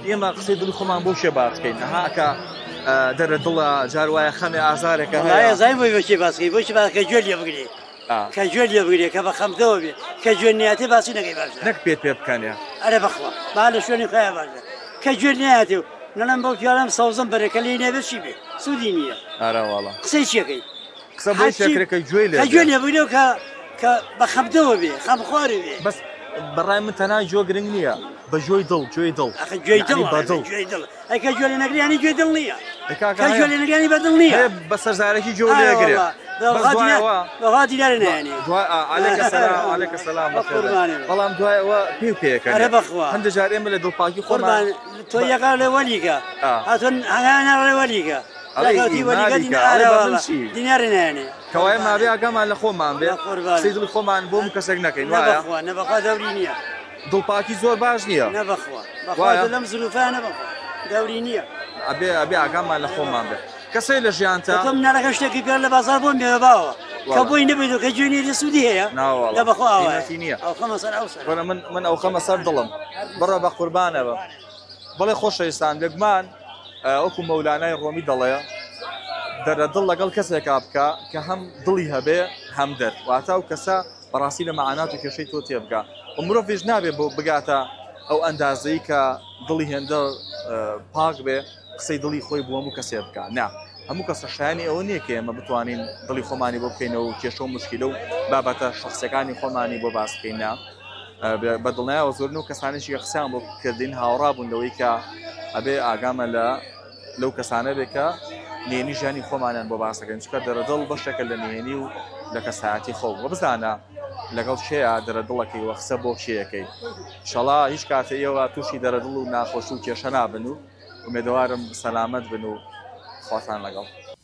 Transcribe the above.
ئێمە قسەی دڵی خۆمان بۆ شێ باس بکەین هاکە دەرە دڵە جار وایە خەمێ ئازارێکە هەیە زای بۆی بۆچی باسکەی بۆچی کە گوێ لێ بگرێ کە گوێ لێ بگرێ کە بە خەمتەوە بێ کە گوێنیاتی باسی نەکەی باشە نەک پێت پێ بکەنێ ئەرە بەخوا با لە شوێنی خۆیان باشە کە گوێنیاتی و نەڵم بەو پیاڵم سەوزم بەرەکە لێ نێبێت چی بێ سوودی نییە ئارە وەڵا قسەی چیەکەی قسە بۆی شێکرەکە گوێ لێ گوێ لێ بگرێ و کە بە خەمتەوە بێ خەمخواری بێ بەس بەڕای من تەنها گوێ گرنگ نییە بە گوێی دڵ گوێی دڵ گوێی دڵ ئەیکە گوێ لێ نەگریانی گوێ دڵ نییە کە گوێ لێ نەگریانی بەدڵ نییە بە سەرزارێکی گوێ لێگرێ بەڵا دیارە نایێنێ عەلەیکە سەلام بەڵام دوایەوە پێ پێەکە ئەرە بەخوا هەندێک جار ئێمە لە دڵپاکی خۆمان تۆ یەقا لە وەلیکە هاتۆن هەنگانە ڕێ وەلیکە دیارە نایێنێ کەوای مابێ ئاگامان لە خۆمان بێ قسەی دڵی خۆمان بۆ کەسێک نەکەین وایە نەبەخوا دەوری نییە دڵپاکی زۆر باش نییە نەبەخوا لەم زلوفە نەبەخوا دەوری نییە ئەبێ ئاگامان لە خۆمان بێ کەسەی لە ژیانتە تۆ مناڵەکە شتێکی پێ لە بازار بۆم بێ باوە کە بۆی نەبێت و کە گوێنی لە سوودی هەیە لەبەخوا نییە من ئەو خەمە سەر دڵم بڕە بە قوربانەوە بەڵێ خۆشەویستان بێگومان وەکو مەولانای ڕۆمی دەڵێ دەرە دڵ لەگەڵ کەسێکا بکە کە هەم دڵی هەبێ هەم دەر واتە و کەسە بەڕاستی لە مەعانات و کێشەی تۆ تێبگا و مرۆڤ نابێ بۆ بگاتە ئەو ئەندازەی کە دڵی هێندە پاک بێ قسەی دڵی خۆی بۆ هەموو کەسێ بکە نا هەموو کەسە شایانی ئەوە نییە کە ئێمە بتوانین دڵی خۆمانی بۆ بکەینەوە و کێشە و مشکلە و بابەتە شخصەکانی خۆمانی بۆ باس بکەین نا بە دڵنیایەوە زۆرن و کەسانێکی قسەیان بۆ کردین هاوڕا بوونەوەی کە ئەبێ ئاگامە لەو کەسانە بێ کە نهێنی ژیانی خۆمانیان بۆ باسەکەین چکە دەرەدڵ بەشێکە لە نهێنی و لە کەسایەتی خۆ وە بزانە لەگەڵ شەیە دەرەدڵەکەی وە قسە بۆ شەیەکەی ئینشەڵا هیچ کاتەیەوە تووشی دەرەدڵ و ناخۆش و کێشە نابن و ئومێدەوارم سەلامەت بن و خواتان لەگەڵ